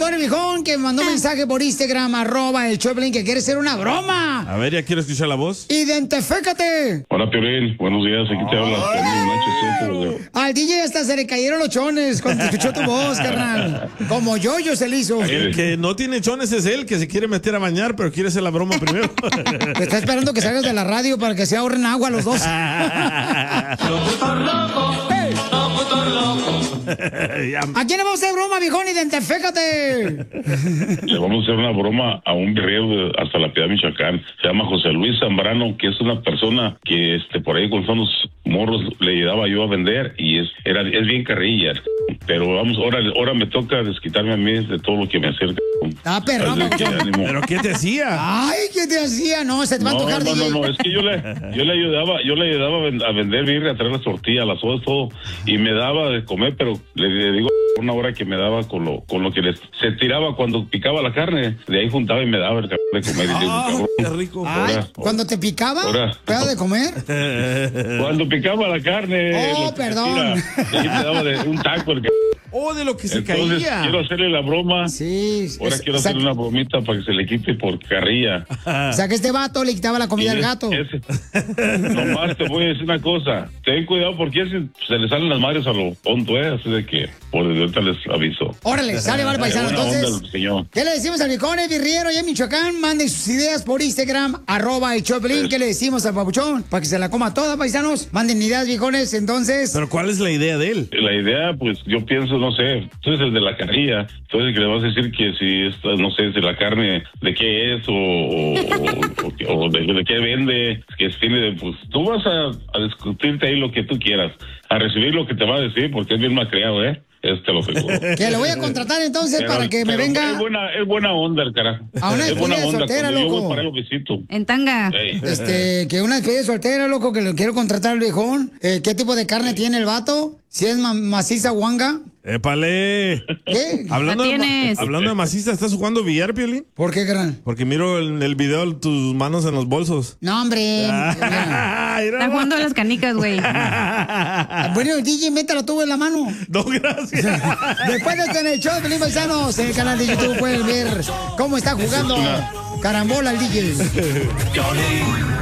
locutor, viejón, que me mandó un mensaje por Instagram, @el Choplin, que quiere hacer una broma. A ver, ¿ya quiero escuchar la voz? ¡Identifícate! Hola, Piolín. Buenos días. Aquí te habla. Al DJ hasta se le cayeron los chones cuando escuchó tu voz, carnal. Como yo se le hizo. El que no tiene chones es él, que se quiere meter a bañar, pero quiere hacer la broma primero. Te está esperando que salgas de la radio para que se ahorren agua los dos. Locutor loco, locutor loco. ¿A quién le vamos a hacer broma, viejón? Identifícate. Le vamos a hacer una broma a un guerrero hasta La Piedad, Michoacán. Se llama José Luis Zambrano, que es una persona que por ahí con unos morros le ayudaba yo a vender y es bien carrilla. Pero vamos, ahora me toca desquitarme a mí de todo lo que me acerca. Ah, perrón. ¿Pero qué te hacía? Ay, ¿qué te hacía? No, se te va a tocar. No, es que yo le ayudaba a vender birria, a traer las tortillas, las sodas, todo, y me daba de comer, pero le digo una hora que me daba con lo que se tiraba cuando picaba la carne, de ahí juntaba y me daba el de comer. Y digo, cabrón, qué rico. Ay, ¿cuando te picaba? ¿Pedazo de comer? Cuando picaba la carne. Oh, perdón. Y ahí me daba de un taco el de lo que se Entonces, caía. quiero hacerle la broma. Sí. Ahora quiero hacerle una bromita para que se le quite por carrilla. O sea, que este vato le quitaba la comida al gato. Nomás te voy a decir una cosa. Ten cuidado porque se le salen las madres a lo tonto, así de que por ahorita les aviso. Órale, sale, vale, paisano. Entonces, ¿qué le decimos al viejón, birriero allá en Michoacán? Manden sus ideas por Instagram, @el Choplin. ¿Qué le decimos al papuchón? Para que se la coma toda, paisanos. Manden ideas, viejones, entonces. ¿Pero cuál es la idea de él? La idea, pues, yo pienso, no sé, tú eres el de la carrilla, tú eres el que le vas a decir que si esta, no sé, si la carne, de qué es, o de qué vende, que tiene, pues, tú vas a discutirte ahí lo que tú quieras, a recibir lo que te va a decir, porque es bien malcriado, te lo seguro. Que lo voy a contratar entonces para que me venga. Es buena onda el carajo. A una despedida de soltera, loco. Yo voy para el visito. En tanga. Que una despedida de soltera, loco, que lo quiero contratar al viejón. ¿Qué tipo de carne tiene el vato? Si es maciza guanga. ¡Épale! ¿Qué? Hablando de maciza, ¿estás jugando billar, Piolín? ¿Por qué, gran? Porque miro en el video tus manos en los bolsos. No, hombre. Está jugando a las canicas, güey. Bueno, el DJ, mételo tú en la mano. No, gracias. Después de tener el show de Pelín Paisanos en el canal de YouTube pueden ver cómo está jugando carambola el DJ.